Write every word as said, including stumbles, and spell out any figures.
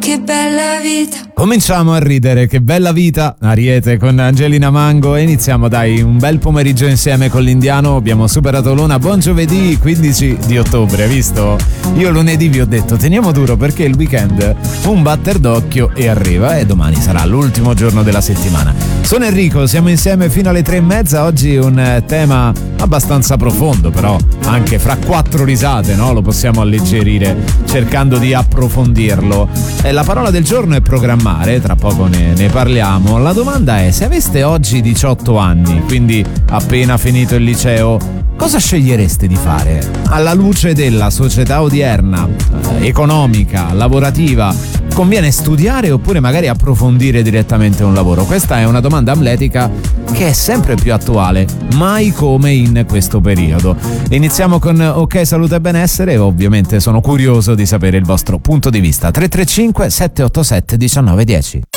che bella vita. Cominciamo a ridere, che bella vita, Ariete con Angelina Mango, e iniziamo dai un bel pomeriggio insieme con l'Indiano. Abbiamo superato l'una, buon giovedì quindici di ottobre, hai visto? Io lunedì vi ho detto teniamo duro perché il weekend un batter d'occhio e arriva, e domani sarà l'ultimo giorno della settimana. Sono Enrico, siamo insieme fino alle tre e mezza. Oggi un tema abbastanza profondo, però anche fra quattro risate, no? Lo possiamo alleggerire cercando di approfondirlo. E la parola del giorno è programmare, tra poco ne, ne parliamo. La domanda è: se aveste oggi diciotto anni, quindi appena finito il liceo, cosa scegliereste di fare? Alla luce della società odierna, eh, economica, lavorativa, conviene studiare oppure magari approfondire direttamente un lavoro? Questa è una domanda amletica che è sempre più attuale, mai come in questo periodo. Iniziamo con Ok Salute e Benessere e ovviamente sono curioso di sapere il vostro punto di vista. tre tre cinque sette otto sette uno nove uno zero.